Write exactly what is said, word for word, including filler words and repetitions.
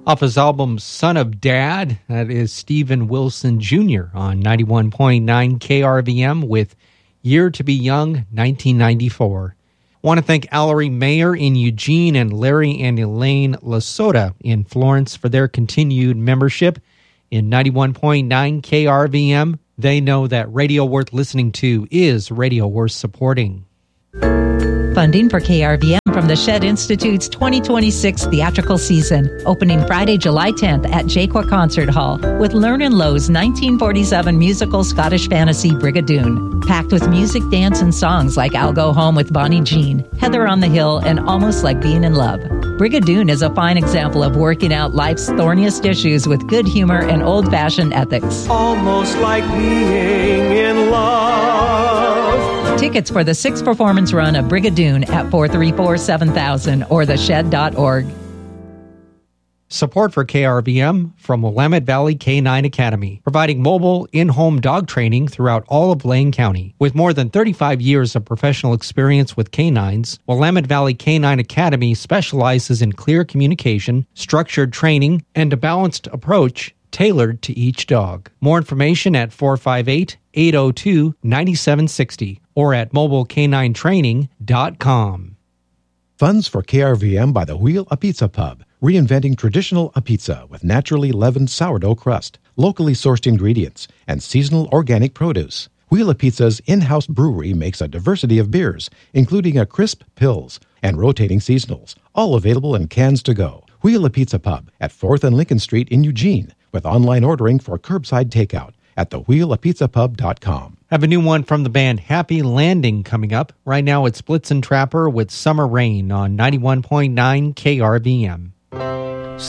Off his album Son of Dad, that is Steven Wilson Junior on ninety-one point nine K R V M with Year to Be Young, nineteen ninety-four. Want to thank Allery Mayer in Eugene and Larry and Elaine Lasota in Florence for their continued membership in ninety-one point nine K R V M. They know that radio worth listening to is radio worth supporting. Funding for K R V M from the Shed Institute's twenty twenty-six theatrical season, opening Friday, July tenth at Jaqua Concert Hall with Lernan Lowe's nineteen forty-seven musical Scottish fantasy Brigadoon, packed with music, dance, and songs like I'll Go Home with Bonnie Jean, Heather on the Hill, and Almost Like Being in Love. Brigadoon is a fine example of working out life's thorniest issues with good humor and old-fashioned ethics. Almost like being in love. Tickets for the sixth performance run of Brigadoon at four three four, seven thousand or the shed dot org. Support for K R V M from Willamette Valley K nine Academy, providing mobile, in-home dog training throughout all of Lane County. With more than thirty-five years of professional experience with canines, Willamette Valley K nine Academy specializes in clear communication, structured training, and a balanced approach tailored to each dog. More information at four five eight, eight zero two, nine seven six zero or at mobile k nine training dot com. Funds for K R V M by the Wheel a Pizza Pub, reinventing traditional a pizza with naturally leavened sourdough crust, locally sourced ingredients, and seasonal organic produce. Wheel a Pizza's in-house brewery makes a diversity of beers, including a crisp Pils and rotating seasonals, all available in cans to go. Wheel a Pizza Pub at fourth and Lincoln Street in Eugene, with online ordering for curbside takeout at the wheel a pizza pub dot com. Have a new one from the band Happy Landing coming up. Right now it's Blitzen Trapper with Summer Rain on ninety-one point nine K R V M.